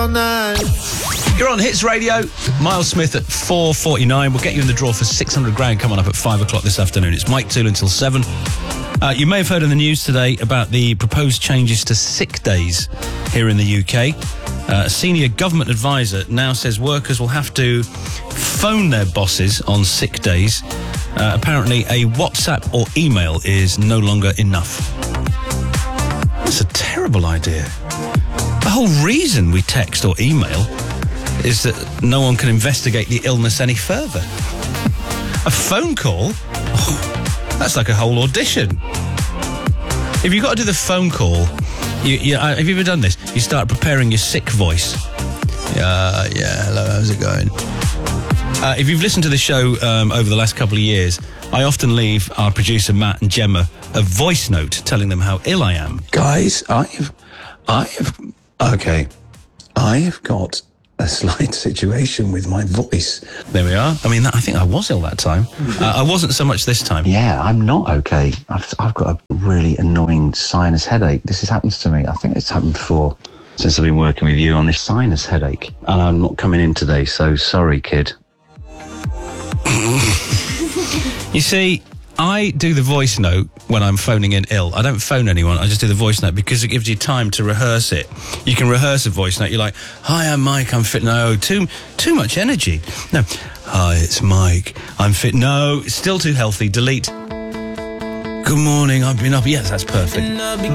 You're on Hits Radio. Miles Smith at 4:49. We'll get you in the draw for 600 grand coming up at 5 o'clock this afternoon. It's Mike Toole until 7. You may have heard in the news today about the proposed changes to sick days here in the UK. A senior government advisor now says workers will have to phone their bosses on sick days. Apparently, a WhatsApp or email is no longer enough. That's a terrible idea. The whole reason we text or email is that no one can investigate the illness any further. A phone call? Oh, that's like a whole audition. If you've got to do the phone call, have you ever done this? You start preparing your sick voice. Yeah, hello, how's it going? If you've listened to the show over the last couple of years, I often leave our producer Matt and Gemma a voice note telling them how ill I am. Guys, I've got a slight situation with my voice. There we are. I mean, I think I was ill that time. I wasn't so much this time. Yeah, I'm not okay. I've got a really annoying sinus headache. This has happened to me. I think it's happened before since I've been working with you on this sinus headache. And I'm not coming in today, so sorry, kid. You see, I do the voice note when I'm phoning in ill. I don't phone anyone. I just do the voice note because it gives you time to rehearse it. You can rehearse a voice note. You're like, hi, I'm Mike. I'm fit. No, too much energy. No, hi, it's Mike. I'm fit. No, it's still too healthy. Delete. Good morning. I've been up. Yes, that's perfect.